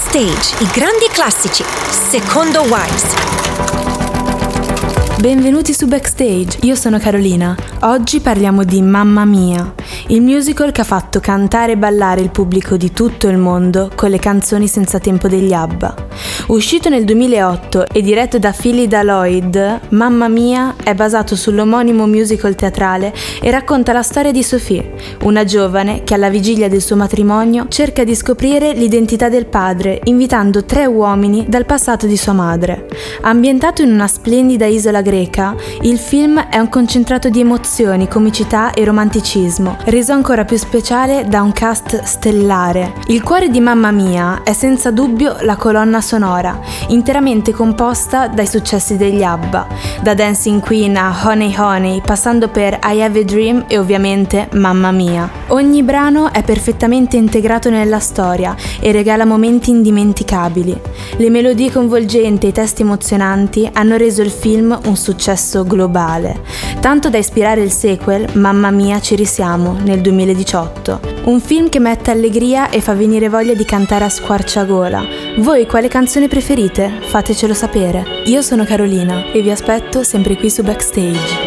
Backstage, i grandi classici, secondo Wise. Benvenuti su Backstage, io sono Carolina. Oggi parliamo di Mamma Mia, il musical che ha fatto cantare e ballare il pubblico di tutto il mondo con le canzoni senza tempo degli ABBA. Uscito nel 2008 e diretto da Phyllida Lloyd, Mamma Mia è basato sull'omonimo musical teatrale e racconta la storia di Sophie, una giovane che alla vigilia del suo matrimonio cerca di scoprire l'identità del padre, invitando 3 uomini dal passato di sua madre. Ambientato in una splendida isola greca, il film è un concentrato di emozioni, comicità e romanticismo, reso ancora più speciale da un cast stellare. Il cuore di Mamma Mia è senza dubbio la colonna sonora, interamente composta dai successi degli ABBA, da Dancing Queen a Honey Honey, passando per I Have a Dream e ovviamente Mamma Mia. Ogni brano è perfettamente integrato nella storia e regala momenti indimenticabili. Le melodie coinvolgenti e i testi emozionanti hanno reso il film un successo globale, tanto da ispirare il sequel Mamma Mia ci risiamo nel 2018. Un film che mette allegria e fa venire voglia di cantare a squarciagola. Voi quale canzone preferite? Fatecelo sapere. Io sono Carolina e vi aspetto sempre qui su Backstage.